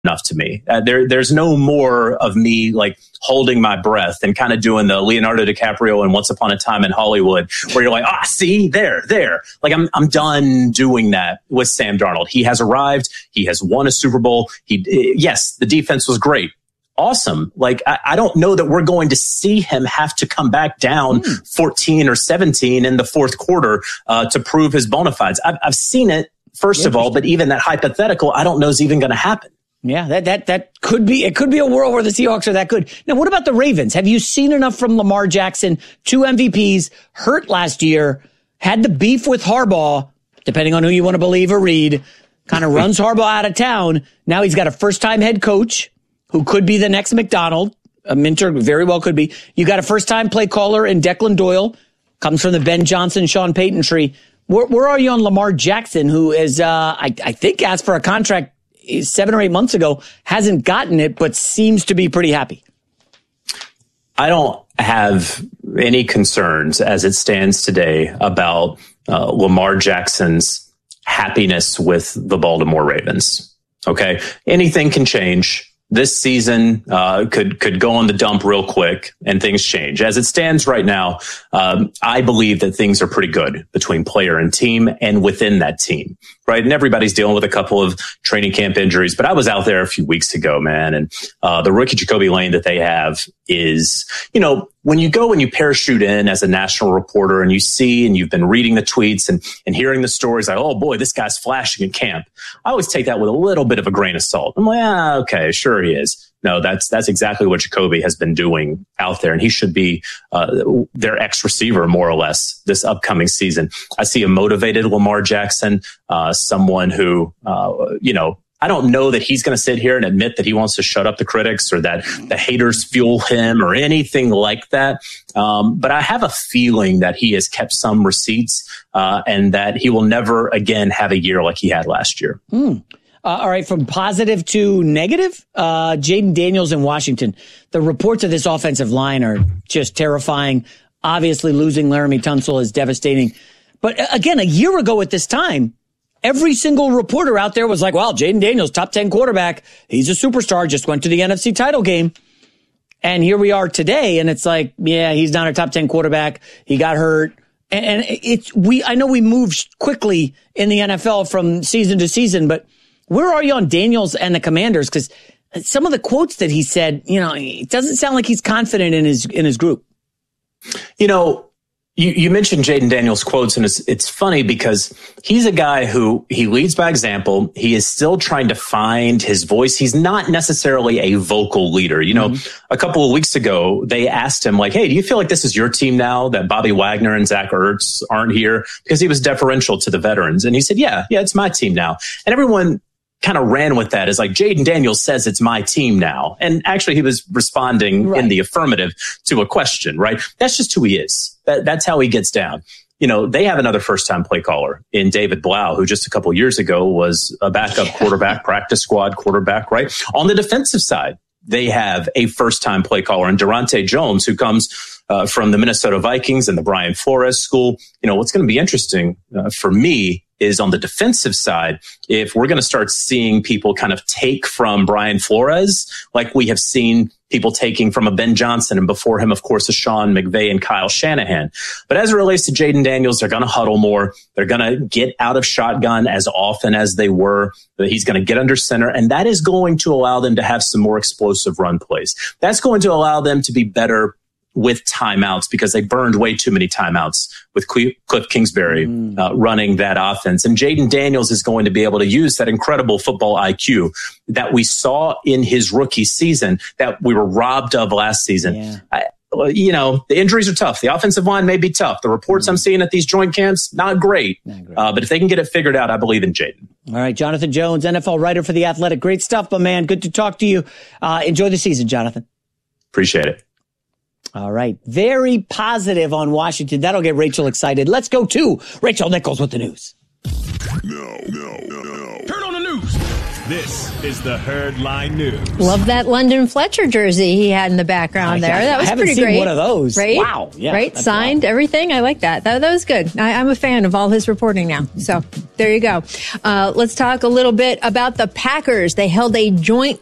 enough to me. There's no more of me like holding my breath and kind of doing the Leonardo DiCaprio and Once Upon a Time in Hollywood, where you're like, see, there. Like I'm done doing that with Sam Darnold. He has arrived. He has won a Super Bowl. Yes, the defense was great. Awesome. Like, I don't know that we're going to see him have to come back down 14 or 17 in the fourth quarter to prove his bona fides. I've seen it, first of all, but even that hypothetical, I don't know is even going to happen. Yeah, that could be. It could be a world where the Seahawks are that good. Now, what about the Ravens? Have you seen enough from Lamar Jackson? 2 MVPs, hurt last year, had the beef with Harbaugh, depending on who you want to believe or read, kind of runs Harbaugh out of town. Now he's got a first-time head coach who could be the next McDonald. Minter very well could be. You got a first-time play caller in Declan Doyle, comes from the Ben Johnson, Sean Payton tree. Where are you on Lamar Jackson, who is, I think, asked for a contract 7 or 8 months ago, hasn't gotten it, but seems to be pretty happy? I don't have any concerns as it stands today about Lamar Jackson's happiness with the Baltimore Ravens. Okay. Anything can change. This season could go on the dump real quick and things change. As it stands right now, I believe that things are pretty good between player and team and within that team, right? And everybody's dealing with a couple of training camp injuries, but I was out there a few weeks ago, man, and the rookie Jacoby Lane that they have is, when you go and you parachute in as a national reporter and you see and you've been reading the tweets and hearing the stories like, oh boy, this guy's flashing in camp. I always take that with a little bit of a grain of salt. I'm like, okay, sure he is. No, that's exactly what Jacoby has been doing out there. And he should be their ex-receiver, more or less, this upcoming season. I see a motivated Lamar Jackson, someone who, I don't know that he's going to sit here and admit that he wants to shut up the critics or that the haters fuel him or anything like that. But I have a feeling that he has kept some receipts and that he will never again have a year like he had last year. All right, from positive to negative, Jayden Daniels in Washington. The reports of this offensive line are just terrifying. Obviously, losing Laramie Tunsil is devastating. But again, a year ago at this time, every single reporter out there was like, well, Jayden Daniels, top 10 quarterback. He's a superstar, just went to the NFC title game. And here we are today, and it's like, yeah, he's not a top 10 quarterback. He got hurt. And I know we move quickly in the NFL from season to season, but where are you on Daniels and the Commanders? Because some of the quotes that he said, it doesn't sound like he's confident in his group. You mentioned Jayden Daniels' quotes, and it's funny because he's a guy who he leads by example. He is still trying to find his voice. He's not necessarily a vocal leader. A couple of weeks ago, they asked him like, hey, do you feel like this is your team now that Bobby Wagner and Zach Ertz aren't here? Because he was deferential to the veterans. And he said, yeah, it's my team now. And everyone kind of ran with that as like Jayden Daniels says it's my team now. And actually he was responding in the affirmative to a question, right? That's just who he is. That's how he gets down. They have another first-time play caller in David Blau, who just a couple years ago was a backup quarterback, practice squad quarterback, right? On the defensive side, they have a first-time play caller in Durante Jones, who comes from the Minnesota Vikings and the Brian Flores school. What's going to be interesting for me is on the defensive side, if we're going to start seeing people kind of take from Brian Flores, like we have seen people taking from a Ben Johnson, and before him, of course, a Sean McVay and Kyle Shanahan. But as it relates to Jayden Daniels, they're going to huddle more. They're going to get out of shotgun as often as they were. He's going to get under center, and that is going to allow them to have some more explosive run plays. That's going to allow them to be better with timeouts because they burned way too many timeouts with Cliff Kingsbury running that offense. And Jayden Daniels is going to be able to use that incredible football IQ that we saw in his rookie season that we were robbed of last season. Yeah. The injuries are tough. The offensive line may be tough. The reports I'm seeing at these joint camps, not great. But if they can get it figured out, I believe in Jayden. All right, Jonathan Jones, NFL writer for The Athletic. Great stuff, my man. Good to talk to you. Enjoy the season, Jonathan. Appreciate it. All right. Very positive on Washington. That'll get Rachel excited. Let's go to Rachel Nichols with the news. No. Turn on the news. This is the Herd Line News. Love that London Fletcher jersey he had in the background there. That was pretty great. I haven't seen one of those. Right? Wow. Yeah, right? Signed, everything. I like that. That was good. I'm a fan of all his reporting now. So there you go. Let's talk a little bit about the Packers. They held a joint